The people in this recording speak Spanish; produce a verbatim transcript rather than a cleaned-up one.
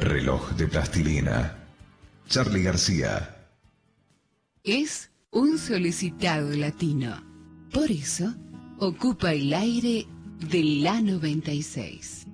Reloj de plastilina. Charly García. Es un solicitado latino. Por eso, ocupa el aire de la noventa y seis.